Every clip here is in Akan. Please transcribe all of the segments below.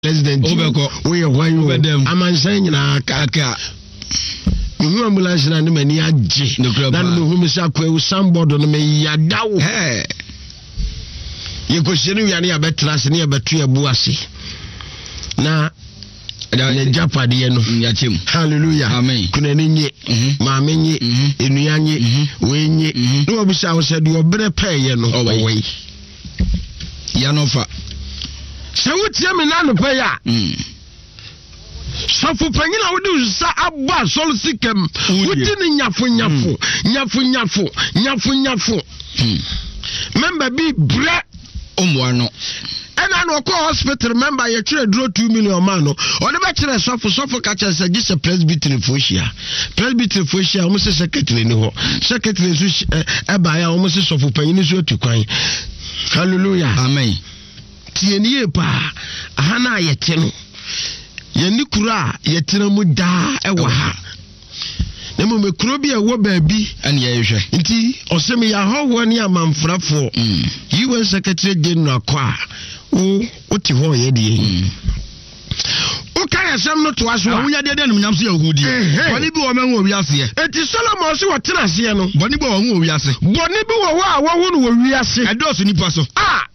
president we why you amansan nyina kaka mu ambulance na no mani age na no hu me sha kwa samboard no me yadawo ye ko shiri wi ane abetra se ne abetu ebu ase na ya japade ye no yachem hallelujah amen kuna nenye maame nye enua nye wenye no obisa wo se de obre peye no owei ya no fa se wutie me na no pe ya Safu panyina wodi sa abba sol sikem wodi ni nyafu member bi bre omwano ena no ko hospital member ye tire dro 2 million man no oni be tire safu ka tire se gise presbytery foshia omo se secretary ni ho secretary su eba ya omo se safu panyina su otukwan hallelujah amen tienie pa ahana ayete no yani kura yetena mu da ewa ha na mo mekuro bi ewo baabi ane yehwe nti oseme ya howo ne amamfrafo UN secretary general kwa o ti ho ye de o kan yasem no to aso awunya de no nyam so yahudi boni bi wo menwo wiase enti Solomon so wotena ase no boni bi wo wo wiase boni bi wo a wo no wo wiase edoso nipa so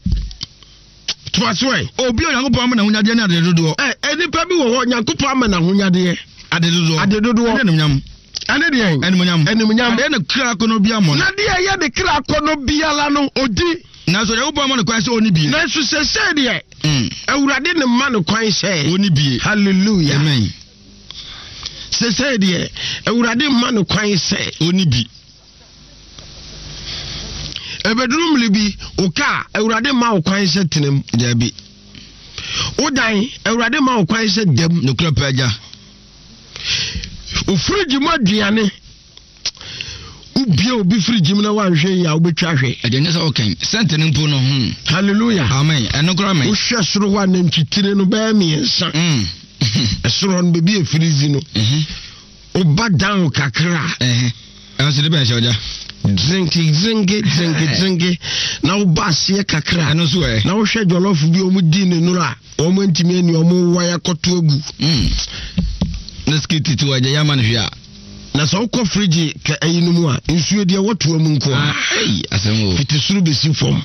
Twaswe obi Onyankopon ama na hunyade na adedodo enipa bi wo ho Onyankopon ama na hunyade adedodo enumnyam enumnyam ene kra kono bia mo na de ye de kra kono bia la no odi na so Onyankopon ama no kwan se oni bie na so se de awurade ne ma no kwan se oni bie hallelujah amen se de awurade ma no kwan se oni bie ebedrum libi oka awurade ma okwan se tenem dabi odan awurade ma okwan se dem no krapaja o friji mo aduane ubie obi friji mo na wanhwe ya obetwa hwe adene se okan sente ne mpo no hallelujah amen eno kra me o hwe soro wa na ntitire no ba mi ensa esoro no bebi efrizi no oba down kakra enso de be shoja drinki na ubasi kakra no so na wo hwe jollof bi o mu di ne nura o mu ntimi ani o mu waya koto agu na skiti to aja yaman hwia na so ko fridge ka ayinu mu a nsuo de woto amu nko asemo fitisuru besi fom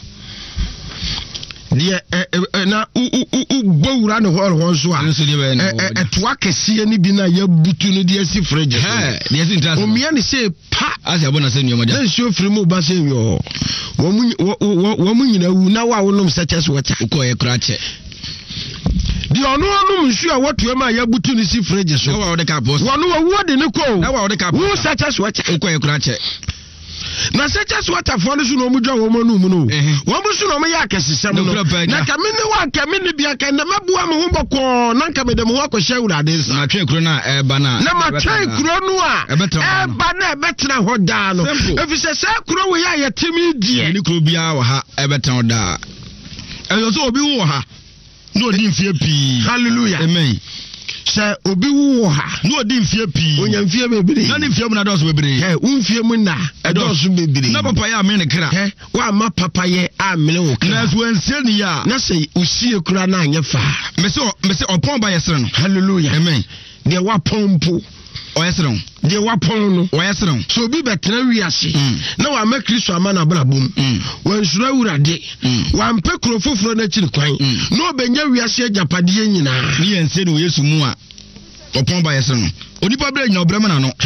dia na gbowura ne ho so a etwa kese ni bi na ya butu no dia si fridge dia si interest o mia ni say pa as abona se nyo moja na nsuo firi mu ba se yo wo mu nyina wu na wa wonom seches water ko ye krache di onu nsuo a woto ma ya butu ni si fridge so wa de ka post wonu wo de ne ko na wa de ka post seches water ko ye krache na seches water for no no mudwa wo manu mu no wo mu so no me ya kesesem no na kamini wa kamini bia kan na mabua mo homboko na kamede mo akɔhye urade nsa na twe kuro na eba na ma twe kuro no a eba na ebetena ho da no efise se kuro wo ya yetimi die ni kuro bia wo ha ebetena ho da eyo so obi wo ha no di mfie pi hallelujah amen se obi wo ha no di mfie pi onya mfie bebere na ni mfie mu na doso bebere umfie mu na doso bebere na papa ya amene kra wa ma papa ye amene wo kra na so ense ni ya na se usie kura na anya fa mese opon ba yesere no hallelujah amen de wa pompo oyesere de wa pon no oyesere so obi betena wiase na wa ma Kristo ama na brabom wan sura urade wa mpe krofoforo na chiri kwan na obenya wiase agapade nyina ni ense ni Yesu mu a opon ba yesere no onipa bra nyina obrama na no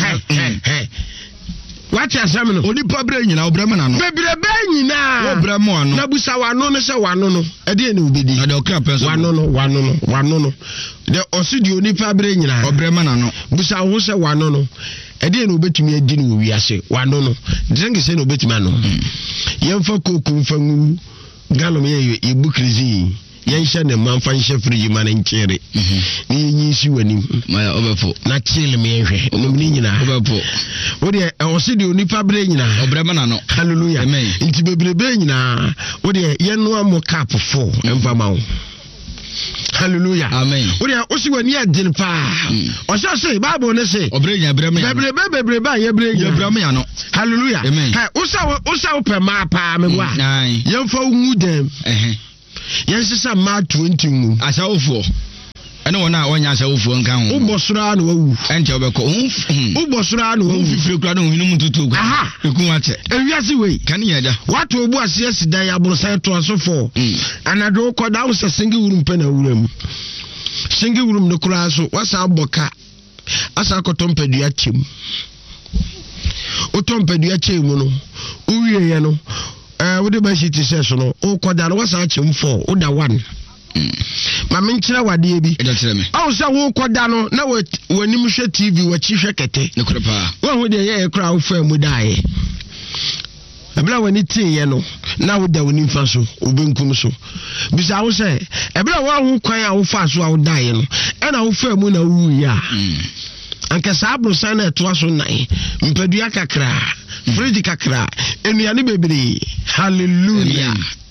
What ya samino onipa bra nyina obrama na no bebrebe nyina obrama ano na busa wano no se wano no ede ne obedi ade okra penso wano no de osidi onipa bra nyina obrama na no busa wo se wano no ede ne obetumi adi no wiase wano no drengi se ne obetumi ano yemfa koku mfangu galom ye ibu krizi yansha ne manfa nsha friji man nkere ni nyinsi wani ma obefo na chile me hwe no ni nyina obefo odi osidi onipa bre nyina obrema na no hallelujah amen nti bebrebe nyina odi yenu amo cap 4 emfa mawo hallelujah amen odi osi wani adin pa osa say bible ne say obrenya brema bebrebe ya brema ya no hallelujah amen usa ope ma pa me wa yemfa wu dem yensisa ma 20 mu asawofo ɛne wona wonya sɛ wofuo nka ho wobosra na wawu ɛnkyɛ wobɛkɔ wobosra na wawu fifire kura na ohinum tutu kwa eku akyɛ ewiase wei kan yɛda wato obu ase asidan aborosan to asofo anado kɔda wo sɛ singi wurum pɛ na wuram singi wurum no kura so wasa aboka asa kɔtɔmpadua kyem otompadua kyem no uwie ye no wode ba shi ti sɛ so no okɔda no wasa kyem 4 oda 1 ma menkyerɛ wade bi awo sɛ wo kɔda no na wanim hwɛ TV wachi hwɛ kɛtɛ ne kora pa wo de yɛ kora wo fa mu dae ebla wani tie no na wo da wani fa so obenkum so bisa wo sɛ ebla wo ho kwan a wo fa so a wo dae no ɛna wo fa mu na wo ya anka sabrosan na to aso nan mpadua kakra fridge kakra enuane bebre hallelujah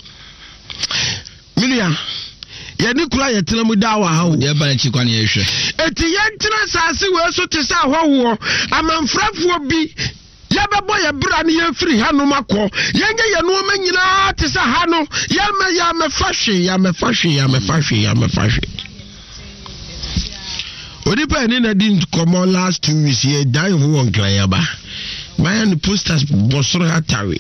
milia yɛne kura yɛtena mu da wa ha o yɛ ba na chikwa ne yɛhwɛ eti yɛntena saase we so te sa hɔwo amanfrafoɔ bi yɛbɛbɔ yɛbra ne yɛfiri ha no makɔ yɛnyɛ yɛ no ma nyinaa te sa ha no yɛmɛfa hwe onipa ni na din komo last 2 weeks here die ho won krayaba man posters bosoro hatari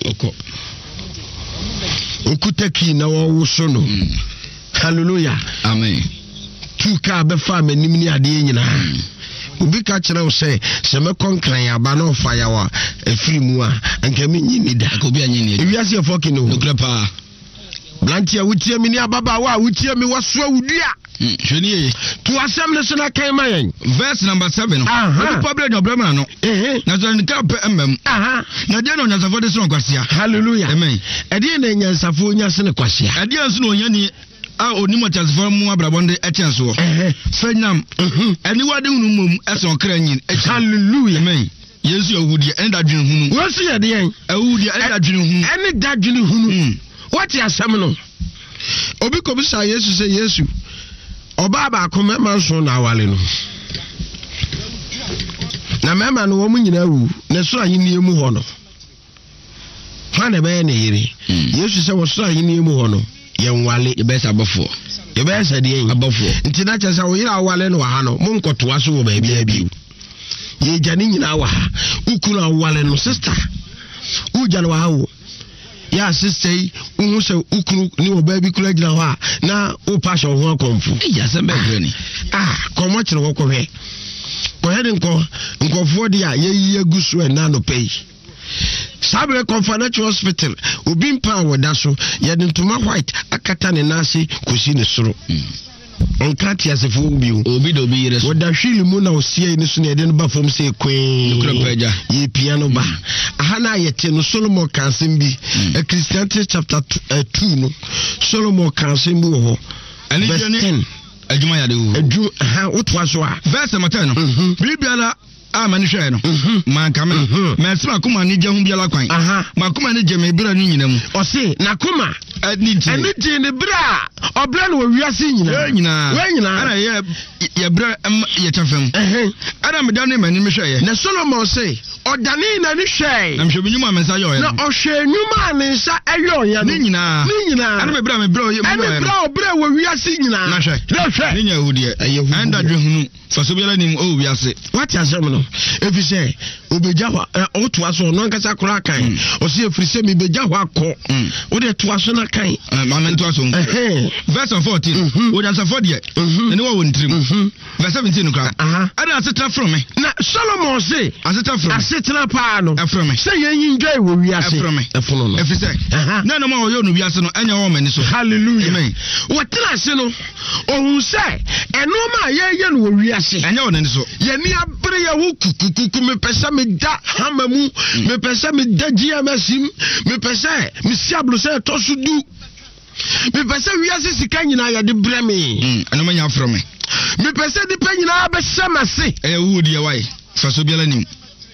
okuta ki na wo so no hallelujah amen tu ka be fa manim ni ade nyina obi ka kire wo se me konkrayaba na ofa ya wa afiri mu a anka me nyini da ko bi anyini ewiase foki no okrapa blantia wutie mi ni ababa wa wutie mi waso awudua hweniye to asem ne so na kan mayen verse number 7 no problem no brema no na so nka pe mmam na de no nyansafo de so kwasia hallelujah amen ede na nyansafo nya se ne kwasia ede anso no nya ni a onimo transfer mu abrabonde echenso fanyam ani wade hunu mum eso kra nyin hallelujah amen yesu awudie en da dwene hunu wo se ye de yen awudie en da dwene hunu en da dwene hunu what ya asem no obi ko bi sa yesu se yesu oba ba ko mema so na awale no na mema no wo mu nyina wu na so ahini emu ho no fa na be na yiri yesu se wo so ahini emu ho no ye nwale ye be sa bofo ye be sa de yin abofo nti na cha sa wo yira awale no ha no mo nkotoa so wo ba bia bi ye jani nyina wa ha ukunu awale no sister u jani wa ha wo ya sister uhu se ukunu ni oba bi kula gina ho na o passion ho akomfu ya se be greni komo kire wo ko hwe ko he nkofo de a ye gusu e na no pay sabre confidential hospital obi mpa woda so ye de ntoma white akata ne nase kosi ne soro onkati asefo bi obi do bi yire so woda hwili mu na osie ne so ne de no ba fom se kwen ukrepeja ye piano ba aha na yete no Solomon kansen bi Ecclesiastes chapter 2 no Solomon kansen bi ho ani jeni adwuma ya de wo adu ha wotwa so a verse matter no bibiala mani hwe no man kame me sima kuma ni je hu biala kwan ma kuma ni je me bira ni nyina mu o se na kuma ani je ne bira obra no wiase nyina ana ye bira ye chafem ana me dan mani me hwe ye na Solomon say odane na ni hwe na me hwe nyuma me sa yo ye na o hwe nyuma ne nsa ayo ye ni nyina ana me bira ye ana bira obra wo wiase nyina na hwe ni nya hudie anda dwe hunu faso biala ni o wiase what ya say no efise obeja ho oto aso no nkasa kura kan o se efrise mi beja ho akọ o de to aso na kan ma men to aso verse 14 o da sa fodie ene wa wontrim verse 17 kra ada aseta from me na Solomon say aseta from aseta pa no from me say yen enjoy wo wiase efono no efise na no ma o yo no wiase no enya wo mani so hallelujah amen wotena se no ohun say eno ma ye no wo wiase enya wo nani so ye ni abre ye wo kukuku me pesa me da hamamu me pesa me da GMSim me pesa me siablo se to so du me pesa wiase sika nyina ya de breme ana manya from me pesa di pa nyina ba semase wudi ye wai faso biala nim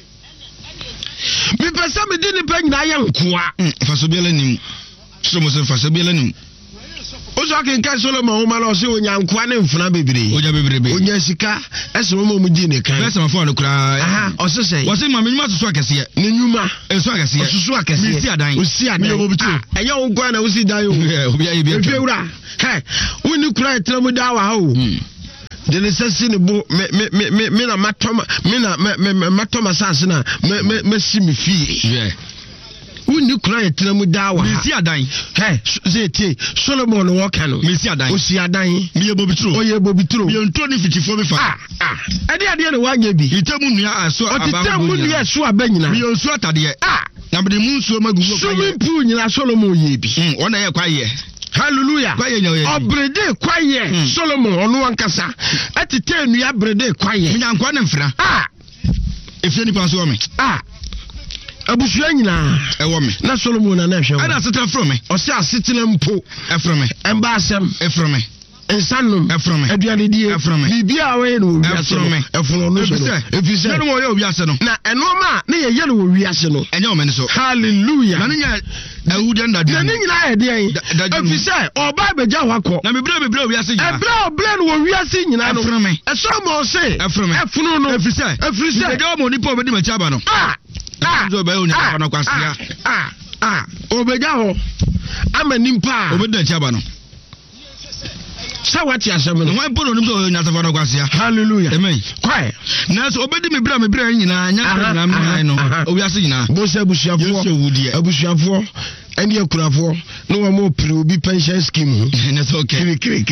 me pesa me di ni pa nyina ya nkoa faso biala nim so mo se faso biala nim ozo akenka Solomon o ma lo se onyankwa ne mfuna bebre oja bebrebe onya sika esemo mo di ne kan besa mafo no kra o se se wo se ma menyuma soso akese ne nyuma eso akese soso akese mi si adan mi obo bitu eya wo gwa na wo si dan yo obi aye bi efewura he woni kura etremu da wa ho de ne sesi ne bo me na matoma me na matoma sase na me si me fie wuni kura yetra mu dawa mesi adan zeti Solomon wo kanu mesi adan osi adan me ye bobitro oye bobitro me nto ni fitifo be fa ade ne wanya bi itemu nua aso abawo itemu nua so abanyina me nsu atade na be mu nsu magugu swimming pool nyina Solomon ye bi wona ye kwaye hallelujah obrede kwaye Solomon ono ankasa atete nua brede kwaye nyankwa ne mfra efie ni paso me abusua nyina ewo me na Solomon na hwe ana setena from me o se asetena mpo from me emba asem from me ensanum from me aduane die bibia we no wiase no eforo no efise no mo ye wiase no na enoma na ye no wiase no enye o me so hallelujah na nya awude ndade na nyina ye de efise oba beja hwakọ na mebre wiase nyina ebra no wiase nyina no from me esomo se efunu no efise beja mo nipa obedi machi aba no nzo be onya kwa na kwasia obeja ho ama nimpa obedi machi aba no sawati asem no wan bono nimso onya safa na kwasia hallelujah amen kwai na so obedi mebre nyina nya na me no owiase nyina bo se abusuafo and your crafo no more pre pension scheme that's okay kiri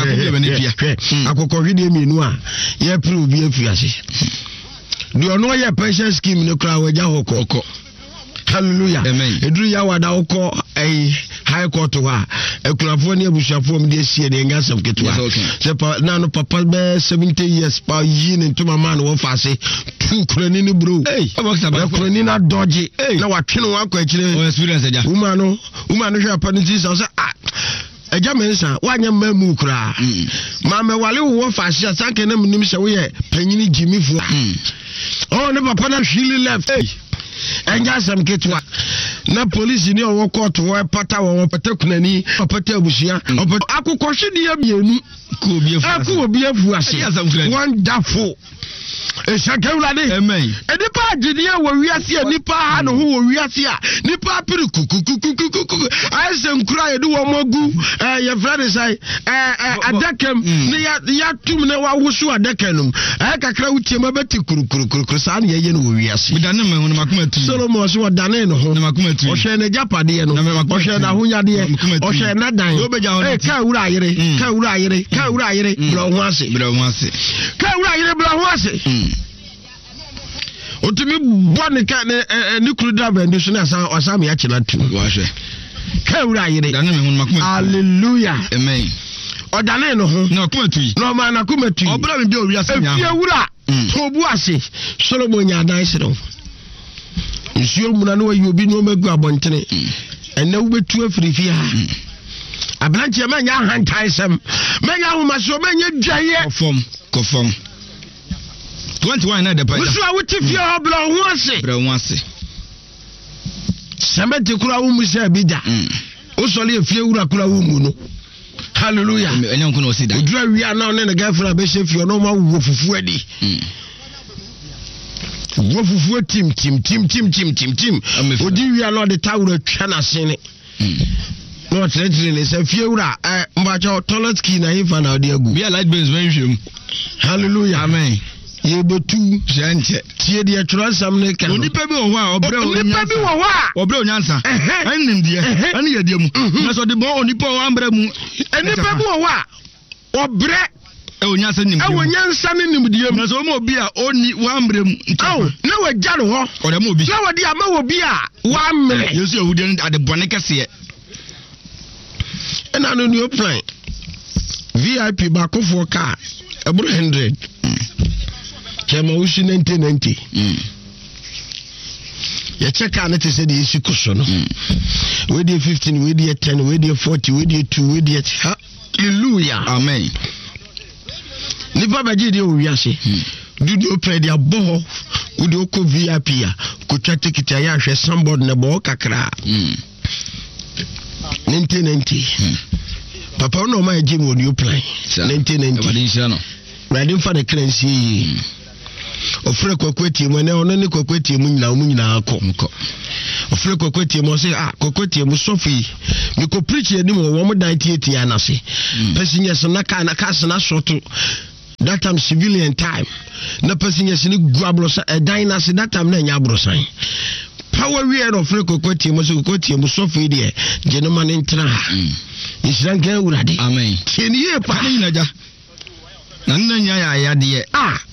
akoko hwede mienu a ye pre obi afiase do no ye pension scheme no kra waja hokoko hallelujah eduru ya wada ukọ high court wa ekurafo ne abusuafo m de sie ne ngasam ketwa se pa na no papa be 70 years pa yi ne ntoma man wo fase tu kurani ni bro kurani na dodge na watwe no akọ akire experience eja uma no hwe apani so eja mensa wanya mamu kura ma me wale wo fase asanke na munim se wo ye panyini jimifu ne papa na hwili left enja sam ketwa na police ni owo court wo pata wo pata kunani pata abusia akukọ hwede ya bienu ku obi afu ase wonderful Eshakewulade amen edipa agidiye wo wiase nipa ha no ho wo wiase a nipa piri kukukukukuku aise nkura yedu wo mogu ye frade sai adakam ne ya tum ne wa wusu adakanum kakra wutiema beti kurukuru sa ne ye no wo wiase midane me hono makoma tu Solomon so wadane no ho makoma tu o hwe ne japade no o hwe na hunyade o hwe na dan ka wura ayere bro ho ase ka wura ayere bro ho ase otumi bone ka ne kuru driver ndi so na asam ya chela tu wa hwe ka wura ayere dane me hono makoma hallelujah amen odane no ho na makoma tu no ma na makoma tu obra me bi o wiase nya efie wura tobu ase Solomon nya dan sero nsuo muna no ayi obi no magu abontene enne wo betu afirifi ha abranche manya hantaisem manya homaso manya dwaye kofom 21 na de pa wusu a wutifie obra ho ase samete kura wo musa bida usole efie wura kura wo mu no hallelujah enyan ko no sida udura wi na ne girlfriend be shefie no ma wo fufu adi wo fufu tim odi wi na de tawura twa na sene no tretre ne se fie wura mbacho toilet key na hifa na odi agu be light bills when hwem hallelujah amen ye betu jante tie de atro sam ne kan onipa bi wo ho a obre onyansa anim de ani ye de mu na so de bo onipa wo ambra mu enipa bi wo a obre onyansa nim de onyansa ne nim de mu na so mo obi a oni wo ambra mu na wa jare ho o de mo obi na wa de ama wo bi a wa amre yesu ehudi ade bone kese ena no new plan VIP ba kofo car ebro 100 kema ushi 90 ya cheka na te se de isi kuso no we dey 15 we dey 10 we dey 40 we dey 2 we dey hallelujah amen ni baba ji de o wiase dudu pre dia bo we dey ko VIP a ko twa ticket ya hwe somebody na bo kakra 90 papa no ma ji mo new plan 90 Ready for the currency. Ofre kokweti mo ne ono ne kokweti mu nyina akọ. Ofre kokweti mo say kokweti mu sofi. Me ko preach enim wo mo dan tieti anase. Person yes na ka na short that time civilian time na person yes ni gu abrosa dynasty that time na nya abrosan power we of Kokoti mo so Kokoti mo so fe de genoma ne ntra ha isran kan urade amen keniye pa ni naja na nya ya de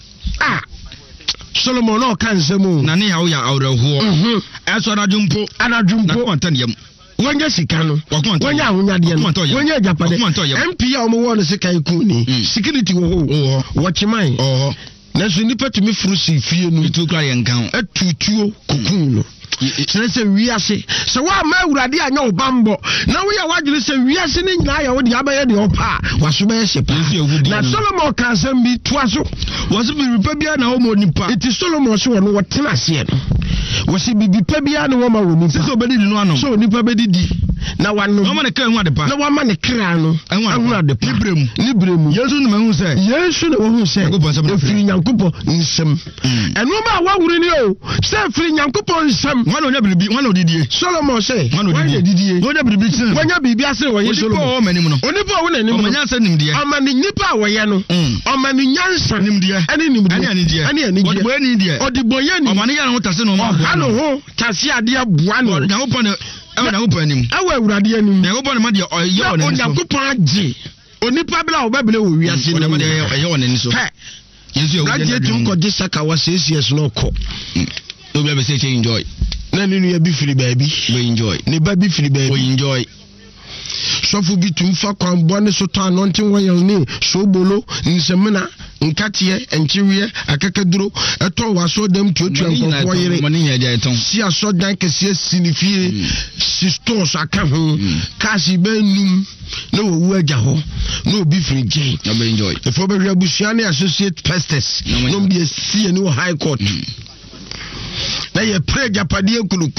Solomon no kan semu na ne ya wo ya awreho eso anadwumpo na kwanta ne yam wanya sika no wanya ahonyade no wanya japade MP a omo won sika iku ni security wo watchman na so nipa tumi frusi fie no itu kra yen kan atutuo kokun no se wiase se wa ma awurade anya obambo na wo ya wadwere se wiase ne nyina ya wo de abaye de opa waso ba shepa na Solomon kan sam bi toaso waso bi pa bia na wo mo nipa iti Solomon so wo tena ase no wo se bibi pa bia na wo ma wo nipa so be di no ano so nipa be di na wano wo ma ne kan hu adepa na wo ma ne kra no hu adepa ni bremu Yesu ne mahu se Yesu ne wo hu se efiri Nyankopon nsem eno ma wa wuri ni o se efiri Nyankopon nsem wano nya biribi wano didie Solomon say wano didie wanya biribi tin wanya biribi ase wo ye Solomon o manim no onipa wo nanim o manyansa nimdie amani nipa wo ye no amani nyansa nimdie ani nimdie ani anidie odibo ni die odibo ye ni amani ya no tase no ma hano ho tase ade aboa no Nyankopon Nyankopon anim awa awurade anim Nyankopon ma de oye wona so Nyankopon agi onipa bla wo babele wo wiase ni ma de oye wona ni so Yesu wo de tun ko de saka wa CCS no ko obi be say enjoy na ninu ya bi firi baabi we enjoy ne ba bi firi baabi we enjoy sofu bi tum fa kwan bone so to anointing oil ni so bolo nsemna nkatie enchiwie akakaduro eto waso dem tuotu enkofo yire mani nya dia eton si aso dan kese sinifie si stores aka ho kasi benum na wo agya ho na obi firi gye na be enjoy efo be hwe abusia ne associate pastors no be sie ni high court na ye pray japadie kulu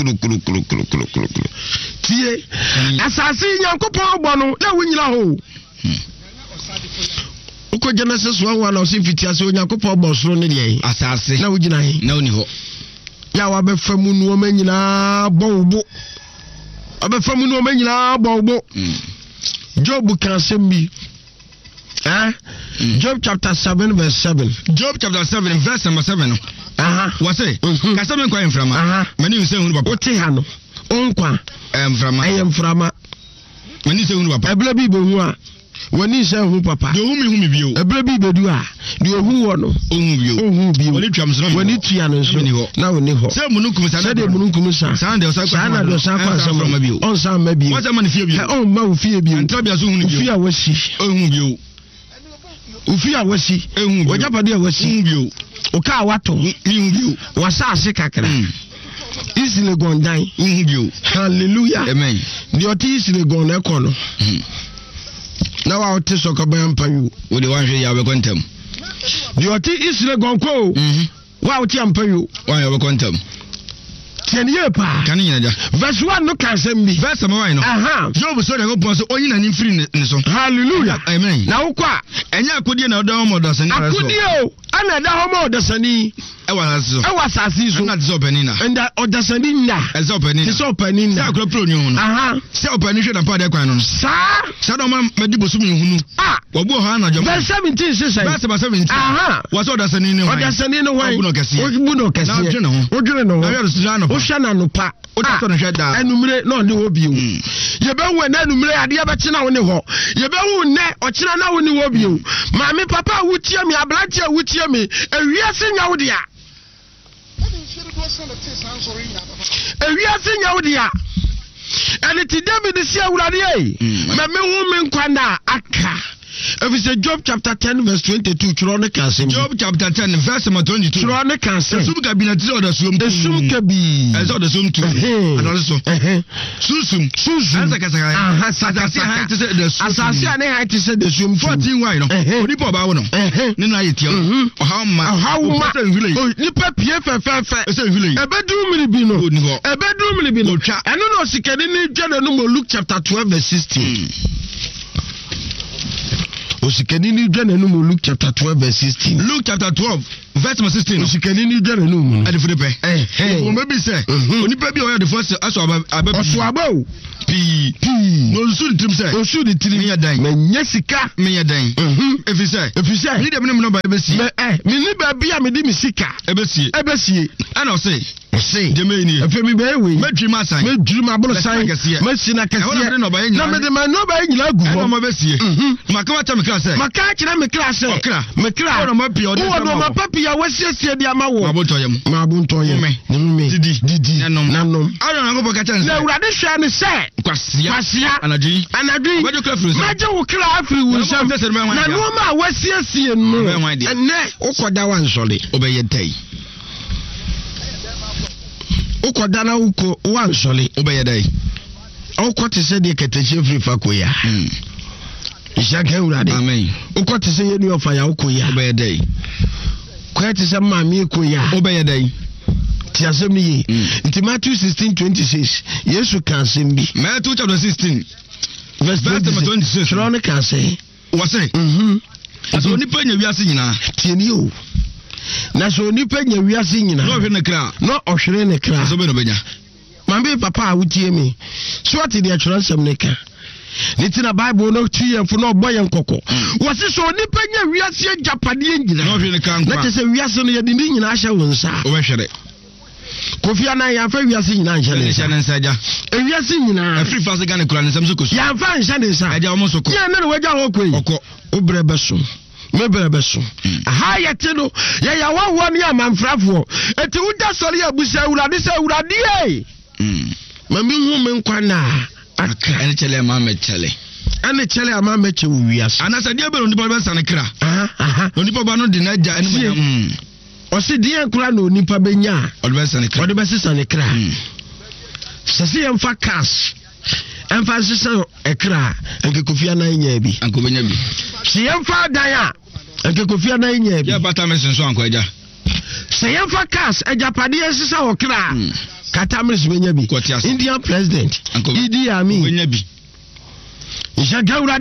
tie asasi Nyankopon ogbo no na wunyira ho uko Genesis 1:1 na osi fiti ase Nyankopon ogbo soro ne de asasi na wugina he na oni ho ya wa be famu nu o manyina bowbo abefamu nu o manyina bowbo Job kan sembi Job chapter 7 verse 7 Job chapter 7 verse number 7 what's it? Kasame kwa mframa. Mani nse hunu papa. Ote ha no. Onkwa. Mframa. Aye mframa. Mani nse hunu papa. Ebla bi be hu a. Wani nse hunu papa. Do humi bio. Ebla bi be du a. De ohu wo no. Ohu bio. Wani twam so. Wani tua no so. Na woni ho. Se mununkum sa. Se de mununkum sa. Sa de osa kwa. Sa na de osa kwa sa ma bio. On sa ma bio. Wasa man fie bio. On ma u fie bio. Antabia so hunu bio. Fie a wasi. Ohu bio. Ufi a wasi. Ehu bio. Wajapade a wasi. Bio. Oka wato bio wasa ase kakra isile gondan bio hallelujah amen di oti isile gon ekono na wa oti sokoban panyu wo de wanhwe ya be kontam di oti isile gon ko wa oti ampanyu wa ya be kontam tieniye pa kan nyina ja verse 1 no kan sem bi verse ma wa no Job so de go pon so onyi na ni free ni so hallelujah amen na wo kwa enya akodie na oda homo do sani akodie o ana da homo do sani ewa sasi so na dzopani na enda odasani na ezopani na ezopani na sa akro ni hu no se opani hwe na pa de kwan no sa do ma medi bosu mi hu no obo ha na jomo verse 17 sisa verse 17 waso odasani ni hwan obuno kese na odwene no na yero sira no ohwa na no pa odato no hwe da enumre na ode ho bio yebewu na enumre ade abeche na wo ne ho yebewu ne ochira na wo ne ho bio maame papa wutie mi ablante wutie mi ewiase nya wo dia ewiase nya wo dia ene ti David si awurade me hu me nkwa na aka. If it's a Job chapter 10 verse 22, Job chapter 10 verse 22. Sum cabinet or the sum. The sum cabi. As all the sum too. And also. Susum. Asasi ane ha ti say the sum 14 why no. Onipa ba wo no. Ni na yetia. How ma. Nipa pie fe. Ese village. Ebedu mini bi no. Ebedu mini bi no. Eno no sikani ni John no Luke chapter 12 verse 16. Osikani ni dwane no mo Luke chapter 12 verse 16. Luke chapter 12 verse 16. Osikani ni dwane no mo. Ade fude pe. O maybe say onipa bi o ya the first aso aba. Oso aba o. pi no nsu ntim sɛ osu de tiri menya dan menya sika menya dan efisɛ ni dem ne me no ba ebesi me ni ba bia me di me sika ebesie ana ɔse deme ni efemi be we medwiri ma san medwiri ma bolo san masina kase na me de ma no ba nyina gu ho ma besie maka wa me kra sɛ maka kira me kra sɛ me kra no ma pia o no ma papia wasiesie de ama wo ma bontoyem me didi nanom ara na go kacha na urade hwa ne sɛ kwasia anadwi majo wo kra afiri wo nsam na no ma wasiesie no ene ukoda wansole obeye dai ukoda na uko wansole obeye dai ukote se de keteche free fakoya ishaka urade amen ukote se yenu ofa ya ukoya obeye dai kwete se mami koya obeye dai ti asem ni nti Matthew 16:26 Yesu kan asem bi Matthew chapter 16 verse 26 Shron kan say wase so nipa nya wiase nyina tieni o na so nipa nya wiase nyina no hwe ne kra no ohwere ne kra so be no benya mambe papa a wutie mi so ati de atwara nsem ne ka nitina Bible no tuyemfo no boye nkoko wase so nipa nya wiase japade nyina no hwe ne kra nkwa na te se wiase no ye de ni nyina ahya wonsa o be hwere Kofi Annan ya fa wiase nyina nhya ne nsa ja wiase nyina afri fase ga ne kura ne nsam so koso ya fa nhya ne nsa aja omo so ko ya ne waja ho koi okọ obrebeso mebrebeso aha yete no ya wawo ne amanfrafo eti wuda sori abusa urade se urade e mami hu me nkwa na aka ene chele ma me chele ene chele ama me che wiase anasa dia be no nipa be sane kra no nipa ba no de na ja ene Osi die nkura na onipa benya odbesane kra sese emfa cash emfa sese ekra anke Kofi Annan nya bi anko benya bi se emfa dan a anke Kofi Annan nya bi ya bata mesin so anko eja se emfa cash ejapade sese okra kata mes benya bi Indian president Idi Amin benya bi Isha Gawra